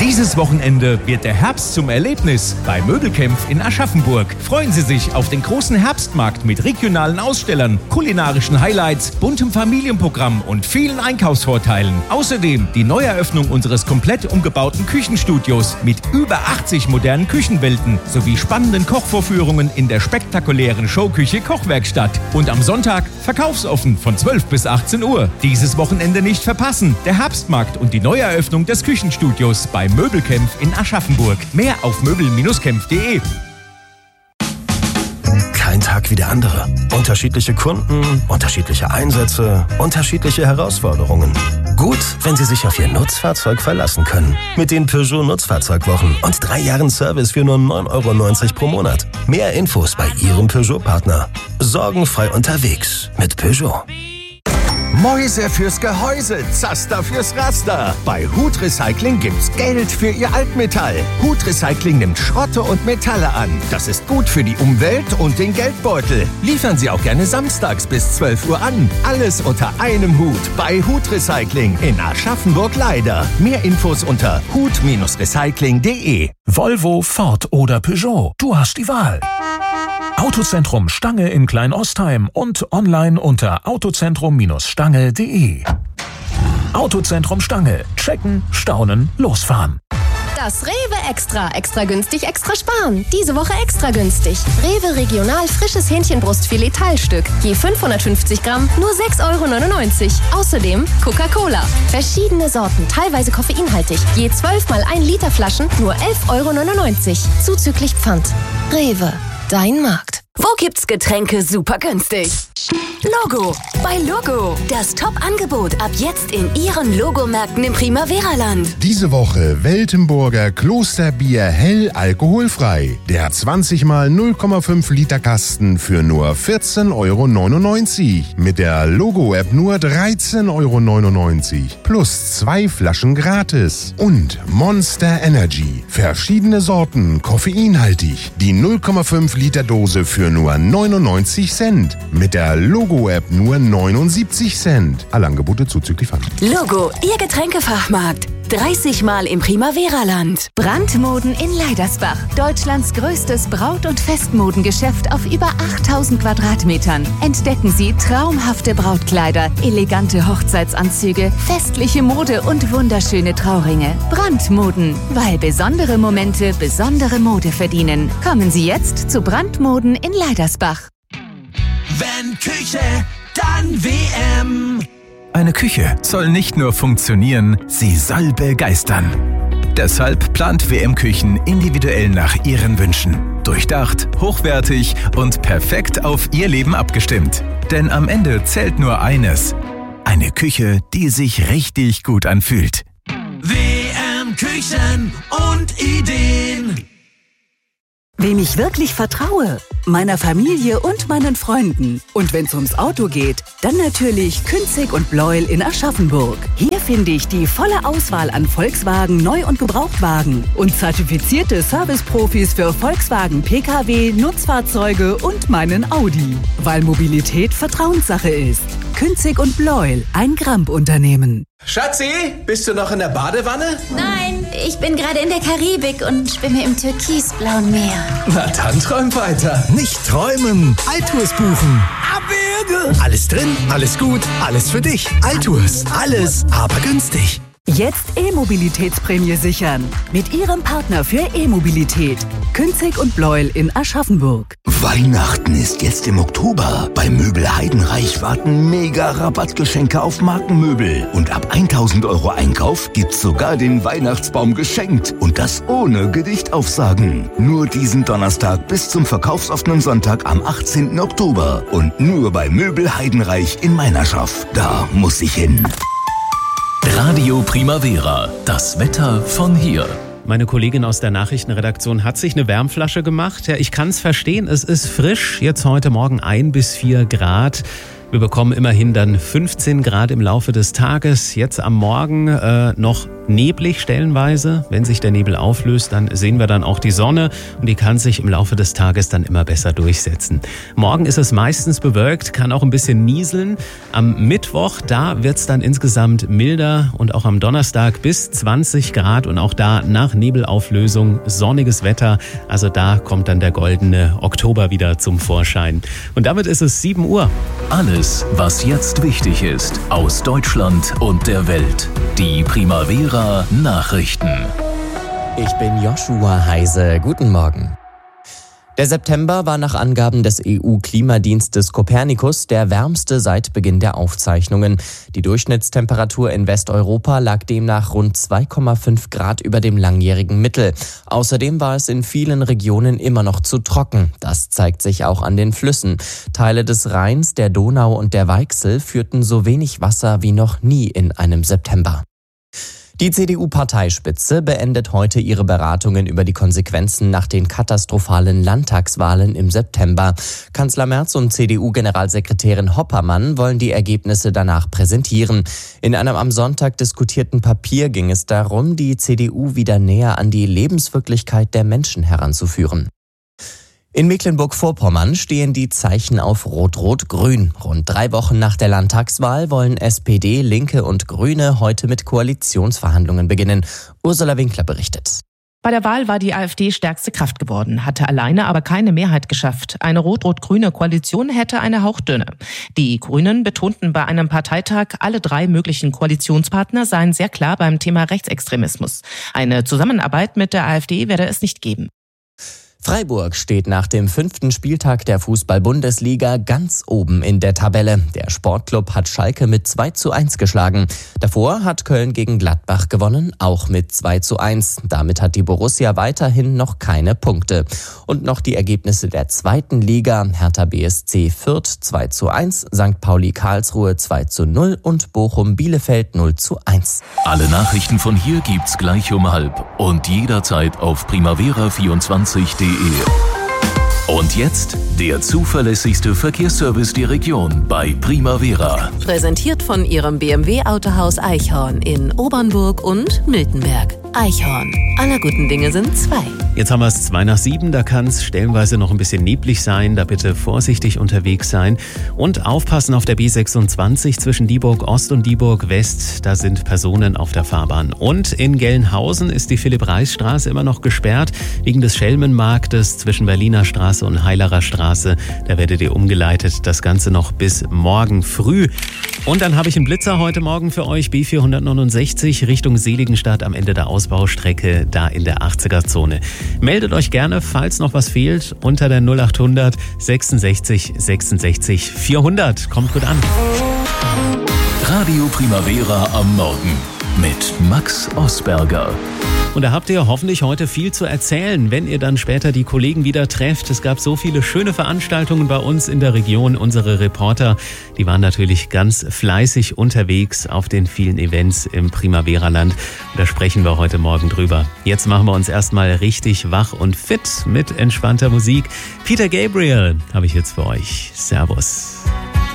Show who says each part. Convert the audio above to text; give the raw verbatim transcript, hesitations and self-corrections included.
Speaker 1: Dieses Wochenende wird der Herbst zum Erlebnis bei Möbelkämpf in Aschaffenburg. Freuen Sie sich auf den großen Herbstmarkt mit regionalen Ausstellern, kulinarischen Highlights, buntem Familienprogramm und vielen Einkaufsvorteilen. Außerdem die Neueröffnung unseres komplett umgebauten Küchenstudios mit über achtzig modernen Küchenwelten sowie spannenden Kochvorführungen in der spektakulären Showküche Kochwerkstatt. Und am Sonntag verkaufsoffen von zwölf bis achtzehn Uhr. Dieses Wochenende nicht verpassen. Der Herbstmarkt und die Neueröffnung des Küchenstudios bei Möbelkämpf in Aschaffenburg. Mehr auf möbel kämpf punkt de.
Speaker 2: Kein Tag wie der andere. Unterschiedliche Kunden, unterschiedliche Einsätze, unterschiedliche Herausforderungen. Gut, wenn Sie sich auf Ihr Nutzfahrzeug verlassen können. Mit den Peugeot Nutzfahrzeugwochen und drei Jahren Service für nur neun Euro neunzig pro Monat. Mehr Infos bei Ihrem Peugeot-Partner. Sorgenfrei unterwegs mit Peugeot.
Speaker 3: Mäuse fürs Gehäuse, Zaster fürs Raster. Bei Hut Recycling gibt's Geld für Ihr Altmetall. Hut Recycling nimmt Schrotte und Metalle an. Das ist gut für die Umwelt und den Geldbeutel. Liefern Sie auch gerne samstags bis zwölf Uhr an. Alles unter einem Hut bei Hut Recycling in Aschaffenburg-Leider. Mehr Infos unter hut recycling punkt de.
Speaker 4: Volvo, Ford oder Peugeot. Du hast die Wahl. Autozentrum Stange in Klein-Ostheim und online unter autozentrum Stange punkt de. Autozentrum Stange. Checken, staunen, losfahren.
Speaker 5: Das Rewe Extra. Extra günstig, extra sparen. Diese Woche extra günstig. Rewe Regional frisches Hähnchenbrustfilet Teilstück. Je fünfhundertfünfzig Gramm, nur sechs Euro neunundneunzig. Außerdem Coca-Cola. Verschiedene Sorten, teilweise koffeinhaltig. Je zwölf mal ein Liter Flaschen, nur elf Euro neunundneunzig. Zuzüglich Pfand. Rewe. Dein Markt.
Speaker 6: Wo gibt's Getränke super günstig? Logo. Bei Logo. Das Top-Angebot ab jetzt in Ihren Logomärkten im Primavera-Land.
Speaker 7: Diese Woche Weltenburger Klosterbier hell alkoholfrei. Der zwanzig mal null Komma fünf Liter Kasten für nur vierzehn Euro neunundneunzig. Mit der Logo-App nur dreizehn Euro neunundneunzig. Plus zwei Flaschen gratis. Und Monster Energy. Verschiedene Sorten, koffeinhaltig. Die null Komma fünf Liter Dose für nur neunundneunzig Cent. Mit der Logo-App nur neunundsiebzig Cent. Alle Angebote zuzüglich Pfand.
Speaker 6: Logo, Ihr Getränkefachmarkt. dreißig Mal im Primavera-Land.
Speaker 8: Brandmoden in Leidersbach. Deutschlands größtes Braut- und Festmodengeschäft auf über achttausend Quadratmetern. Entdecken Sie traumhafte Brautkleider, elegante Hochzeitsanzüge, festliche Mode und wunderschöne Trauringe. Brandmoden, weil besondere Momente besondere Mode verdienen. Kommen Sie jetzt zu Brandmoden in Leidersbach.
Speaker 9: Wenn Küche, dann W M.
Speaker 10: Eine Küche soll nicht nur funktionieren, sie soll begeistern. Deshalb plant W M Küchen individuell nach Ihren Wünschen. Durchdacht, hochwertig und perfekt auf Ihr Leben abgestimmt. Denn am Ende zählt nur eines: eine Küche, die sich richtig gut anfühlt.
Speaker 9: W M Küchen und Ideen.
Speaker 11: Wem ich wirklich vertraue? Meiner Familie und meinen Freunden. Und wenn es ums Auto geht, dann natürlich Künzig und Bleuel in Aschaffenburg. Hier finde ich die volle Auswahl an Volkswagen Neu- und Gebrauchtwagen und zertifizierte Serviceprofis für Volkswagen P K W, Nutzfahrzeuge und meinen Audi. Weil Mobilität Vertrauenssache ist. Künzig und Bleuel, ein Gramp-Unternehmen.
Speaker 12: Schatzi, bist du noch in der Badewanne?
Speaker 13: Nein, ich bin gerade in der Karibik und schwimme im türkisblauen Meer.
Speaker 12: Na dann träum weiter.
Speaker 14: Nicht träumen, Altours buchen.
Speaker 12: Abwürge!
Speaker 14: Alles drin, alles gut, alles für dich. Altours, alles, aber günstig.
Speaker 11: Jetzt E-Mobilitätsprämie sichern. Mit Ihrem Partner für E-Mobilität. Künzig und Bleuel in Aschaffenburg.
Speaker 15: Weihnachten ist jetzt im Oktober. Bei Möbel Heidenreich warten mega Rabattgeschenke auf Markenmöbel. Und ab tausend Euro Einkauf gibt's sogar den Weihnachtsbaum geschenkt. Und das ohne Gedichtaufsagen. Nur diesen Donnerstag bis zum verkaufsoffenen Sonntag am achtzehnten Oktober. Und nur bei Möbel Heidenreich in Meinerschaft. Da muss ich hin.
Speaker 16: Radio Primavera, das Wetter von hier.
Speaker 17: Meine Kollegin aus der Nachrichtenredaktion hat sich eine Wärmflasche gemacht. Ja, ich kann es verstehen, es ist frisch. Jetzt heute Morgen ein bis vier Grad. Wir bekommen immerhin dann fünfzehn Grad im Laufe des Tages. Jetzt am Morgen äh, noch neblig stellenweise. Wenn sich der Nebel auflöst, dann sehen wir dann auch die Sonne und die kann sich im Laufe des Tages dann immer besser durchsetzen. Morgen ist es meistens bewölkt, kann auch ein bisschen nieseln. Am Mittwoch, da wird es dann insgesamt milder und auch am Donnerstag bis zwanzig Grad und auch da nach Nebelauflösung sonniges Wetter. Also da kommt dann der goldene Oktober wieder zum Vorschein. Und damit ist es sieben Uhr.
Speaker 16: Alles, was jetzt wichtig ist, aus Deutschland und der Welt. Die Primavera Nachrichten.
Speaker 18: Ich bin Joshua Heise. Guten Morgen. Der September war nach Angaben des E U-Klimadienstes Copernicus der wärmste seit Beginn der Aufzeichnungen. Die Durchschnittstemperatur in Westeuropa lag demnach rund zwei Komma fünf Grad über dem langjährigen Mittel. Außerdem war es in vielen Regionen immer noch zu trocken. Das zeigt sich auch an den Flüssen. Teile des Rheins, der Donau und der Weichsel führten so wenig Wasser wie noch nie in einem September. Die C D U-Parteispitze beendet heute ihre Beratungen über die Konsequenzen nach den katastrophalen Landtagswahlen im September. Kanzler Merz und C D U-Generalsekretärin Hoppermann wollen die Ergebnisse danach präsentieren. In einem am Sonntag diskutierten Papier ging es darum, die C D U wieder näher an die Lebenswirklichkeit der Menschen heranzuführen. In Mecklenburg-Vorpommern stehen die Zeichen auf Rot-Rot-Grün. Rund drei Wochen nach der Landtagswahl wollen S P D, Linke und Grüne heute mit Koalitionsverhandlungen beginnen. Ursula Winkler berichtet.
Speaker 19: Bei der Wahl war die AfD stärkste Kraft geworden, hatte alleine aber keine Mehrheit geschafft. Eine rot-rot-grüne Koalition hätte eine hauchdünne. Die Grünen betonten bei einem Parteitag, alle drei möglichen Koalitionspartner seien sehr klar beim Thema Rechtsextremismus. Eine Zusammenarbeit mit der AfD werde es nicht geben.
Speaker 18: Freiburg steht nach dem fünften Spieltag der Fußball-Bundesliga ganz oben in der Tabelle. Der Sportclub hat Schalke mit zwei zu eins geschlagen. Davor hat Köln gegen Gladbach gewonnen, auch mit zwei zu eins. Damit hat die Borussia weiterhin noch keine Punkte. Und noch die Ergebnisse der zweiten Liga. Hertha B S C Fürth zwei zu eins, Sankt Pauli Karlsruhe zwei zu null und Bochum Bielefeld null zu eins.
Speaker 16: Alle Nachrichten von hier gibt's gleich um halb und jederzeit auf primavera vierundzwanzig punkt de. Und jetzt der zuverlässigste Verkehrsservice der Region bei Primavera.
Speaker 6: Präsentiert von Ihrem B M W-Autohaus Eichhorn in Obernburg und Miltenberg. Eichhorn. Aller guten Dinge sind zwei.
Speaker 17: Jetzt haben wir es zwei nach sieben, da kann es stellenweise noch ein bisschen neblig sein, da bitte vorsichtig unterwegs sein und aufpassen auf der B sechsundzwanzig zwischen Dieburg Ost und Dieburg West, da sind Personen auf der Fahrbahn. Und in Gelnhausen ist die Philipp-Reis-Straße immer noch gesperrt, wegen des Schelmenmarktes zwischen Berliner Straße und Heilerer Straße, da werdet ihr umgeleitet, das Ganze noch bis morgen früh. Und dann habe ich einen Blitzer heute Morgen für euch, B vierhundertneunundsechzig Richtung Seligenstadt am Ende der Ausbaustrecke, da in der achtziger-Zone. Meldet euch gerne, falls noch was fehlt, unter der null achthundert sechsundsechzig sechsundsechzig vierhundert. Kommt gut an.
Speaker 16: Radio Primavera am Morgen mit Max Osberger.
Speaker 17: Und da habt ihr hoffentlich heute viel zu erzählen, wenn ihr dann später die Kollegen wieder trefft. Es gab so viele schöne Veranstaltungen bei uns in der Region. Unsere Reporter, die waren natürlich ganz fleißig unterwegs auf den vielen Events im Primavera-Land. Da sprechen wir heute Morgen drüber. Jetzt machen wir uns erstmal richtig wach und fit mit entspannter Musik. Peter Gabriel habe ich jetzt für euch. Servus.